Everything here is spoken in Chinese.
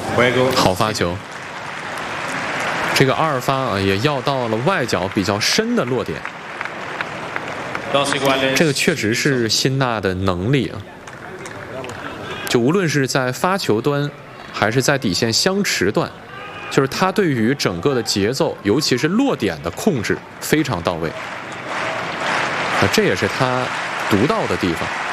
好发球。这个2发啊，也要到了外角比较深的落点。这个确实是辛纳的能力啊。就无论是在发球端，还是在底线相持段，就是他对于整个的节奏，尤其是落点的控制非常到位。这也是他独到的地方。